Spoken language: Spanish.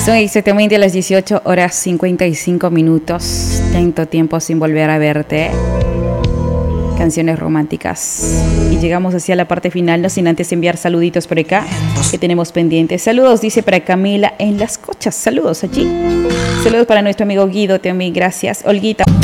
Son exactamente las 18 horas 55 minutos. Tanto tiempo sin volver a verte. Canciones románticas. Y llegamos hacia la parte final, no sin antes enviar saluditos por acá que tenemos pendientes. Saludos, dice para Camila en Las Cochas. Saludos allí. Saludos para nuestro amigo Guido también, gracias. Olguita.